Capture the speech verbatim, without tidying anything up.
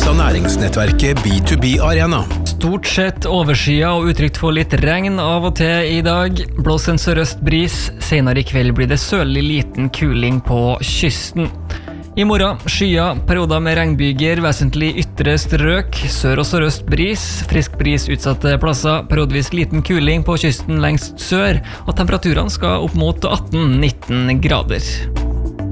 av næringsnettverket B to B Arena. Stort sett overskya og utrygt for litt regn av og til i dag. Blås en sørøst bris. Senere i kveld blir det sørlig liten kuling på kysten. I morgen skya, perioder med regnbyger, vesentlig ytre strøk, sør og sørøst bris, frisk bris utsatte plasser, periodvis liten kuling på kysten lengst sør, og temperaturene skal opp mot atten til nitten grader.